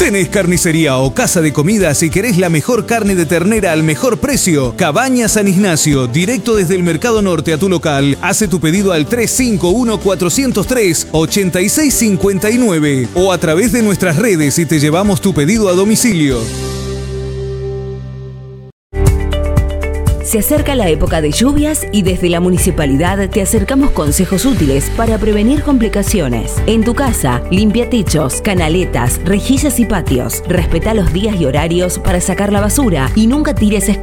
¿Tenés carnicería o casa de comida si querés la mejor carne de ternera al mejor precio? Cabaña San Ignacio, directo desde el Mercado Norte a tu local. Hace tu pedido al 351-403-8659 o a través de nuestras redes y te llevamos tu pedido a domicilio. Se acerca la época de lluvias y desde la municipalidad te acercamos consejos útiles para prevenir complicaciones. En tu casa, limpia techos, canaletas, rejillas y patios. Respeta los días y horarios para sacar la basura y nunca tires